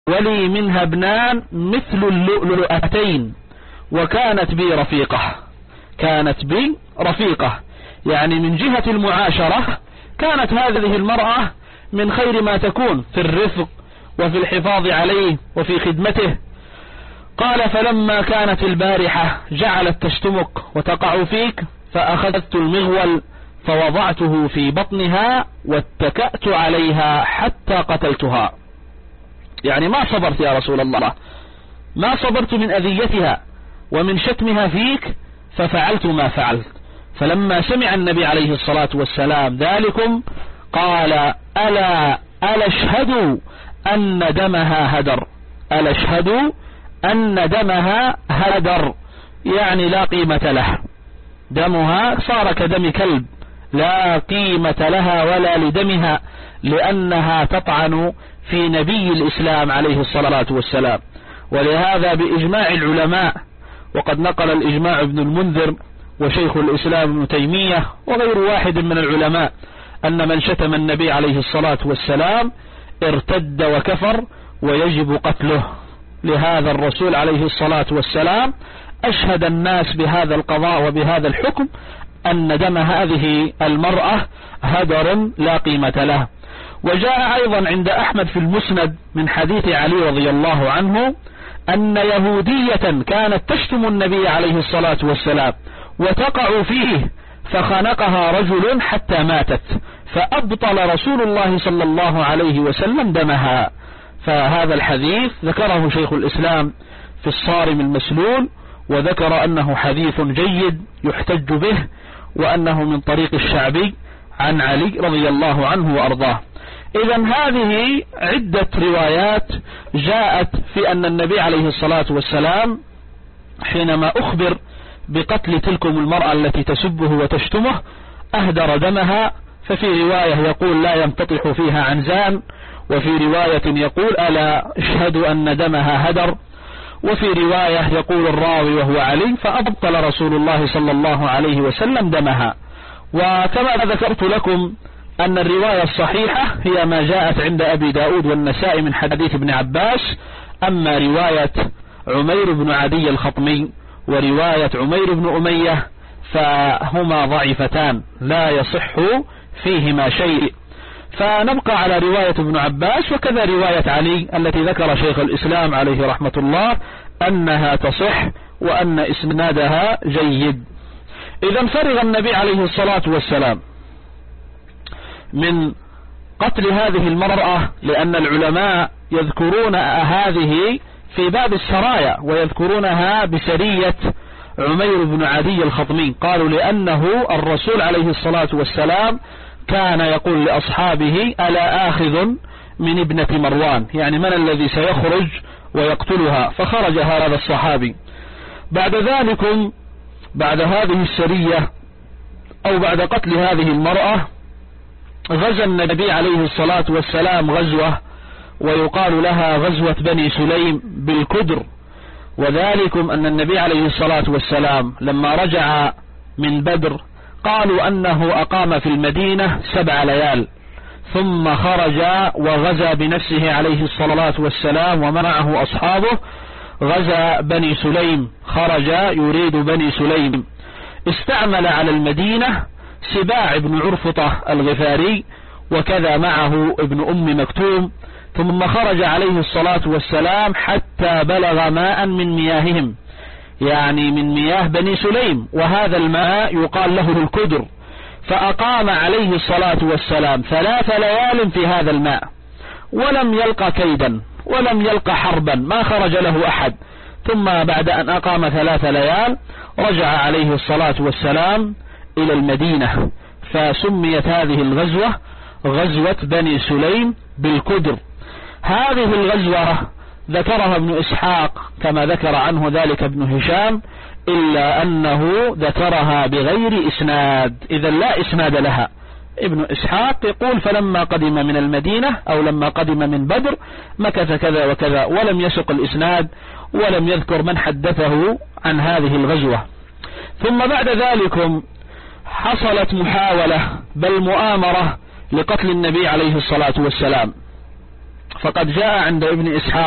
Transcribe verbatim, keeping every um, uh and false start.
ولي منها ابنان مثل اللؤلؤتين، وكانت بي رفيقة. كانت بي رفيقة يعني من جهة المعاشرة كانت هذه المرأة من خير ما تكون في الرفق وفي الحفاظ عليه وفي خدمته. قال: فلما كانت البارحة جعلت تشتمك وتقع فيك، فأخذت المغول فوضعته في بطنها واتكأت عليها حتى قتلتها. يعني ما صبرت يا رسول الله، ما صبرت من أذيتها ومن شتمها فيك، ففعلت ما فعلت. فلما سمع النبي عليه الصلاة والسلام ذلكم قال: ألا ألا اشهدوا أن دمها هدر، ألا اشهدوا أن دمها هدر، يعني لا قيمة له، دمها صار كدم كلب، لا قيمة لها ولا لدمها، لأنها تطعن في نبي الإسلام عليه الصلاة والسلام. ولهذا بإجماع العلماء، وقد نقل الإجماع ابن المنذر وشيخ الإسلام ابن تيمية وغير واحد من العلماء، أن من شتم النبي عليه الصلاة والسلام ارتد وكفر ويجب قتله. لهذا الرسول عليه الصلاة والسلام أشهد الناس بهذا القضاء وبهذا الحكم أن دم هذه المرأة هدر لا قيمة له. وجاء أيضا عند أحمد في المسند من حديث علي رضي الله عنه أن يهودية كانت تشتم النبي عليه الصلاة والسلام وتقع فيه، فخنقها رجل حتى ماتت، فأبطل رسول الله صلى الله عليه وسلم دمها. فهذا الحديث ذكره شيخ الإسلام في الصارم المسلول، وذكر أنه حديث جيد يحتج به، وأنه من طريق الشعبي عن علي رضي الله عنه وأرضاه. إذن هذه عدة روايات جاءت في أن النبي عليه الصلاة والسلام حينما أخبر بقتل تلكم المرأة التي تسبه وتشتمه أهدر دمها. ففي رواية يقول: لا ينتطح فيها عنزان، وفي رواية يقول: ألا اشهدوا أن دمها هدر، وفي رواية يقول الراوي وهو علي: فأبطل رسول الله صلى الله عليه وسلم دمها. وكما ذكرت لكم أن الرواية الصحيحة هي ما جاءت عند أبي داود والنسائي من حديث ابن عباس. أما رواية عمير بن عدي الخطمي ورواية عمير بن أمية فهما ضعيفتان لا يصح فيهما شيء. فنبقى على رواية ابن عباس وكذا رواية علي التي ذكر شيخ الإسلام عليه رحمة الله أنها تصح وأن إسنادها جيد. إذا فرغ النبي عليه الصلاة والسلام من قتل هذه المرأة، لأن العلماء يذكرون هذه في باب السرايا ويذكرونها بسرية عمير بن عدي الخطمي. قالوا لأنه الرسول عليه الصلاة والسلام كان يقول لأصحابه: ألا آخذ من ابنة مروان، يعني من الذي سيخرج ويقتلها؟ فخرج هذا الصحابي. بعد ذلك بعد هذه السرية أو بعد قتل هذه المرأة غزا النبي عليه الصلاة والسلام غزوة ويقال لها غزوة بني سليم بالكدر. وذلكم أن النبي عليه الصلاة والسلام لما رجع من بدر قالوا أنه أقام في المدينة سبع ليال، ثم خرج وغزا بنفسه عليه الصلاة والسلام ومعه أصحابه غزا بني سليم، خرج يريد بني سليم. استعمل على المدينة سباع بن عرفطة الغفاري وكذا معه ابن أم مكتوم، ثم خرج عليه الصلاة والسلام حتى بلغ ماء من مياههم، يعني من مياه بني سليم، وهذا الماء يقال له الكدر. فأقام عليه الصلاة والسلام ثلاث ليال في هذا الماء ولم يلقى كيدا ولم يلقى حربا، ما خرج له أحد. ثم بعد أن أقام ثلاث ليال رجع عليه الصلاة والسلام إلى المدينة، فسميت هذه الغزوة غزوة بني سليم بالكدر. هذه الغزوة ذكرها ابن إسحاق كما ذكر عنه ذلك ابن هشام، إلا أنه ذكرها بغير إسناد، إذا لا إسناد لها. ابن إسحاق يقول: فلما قدم من المدينة أو لما قدم من بدر مكث كذا وكذا، ولم يسق الإسناد ولم يذكر من حدثه عن هذه الغزوة. ثم بعد ذلك حصلت محاولة بل مؤامرة لقتل النبي عليه الصلاة والسلام، فقد جاء عند ابن إسحاق